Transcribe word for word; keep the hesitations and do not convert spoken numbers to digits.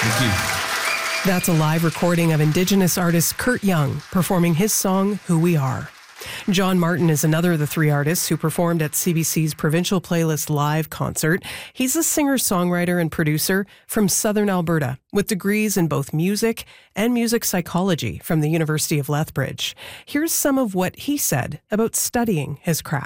Thank you. That's a live recording of Indigenous artist Kurt Young performing his song, Who We Are. John Martin is another of the three artists who performed at C B C's Provincial Playlist Live concert. He's a singer-songwriter and producer from Southern Alberta with degrees in both music and music psychology from the University of Lethbridge. Here's some of what he said about studying his craft.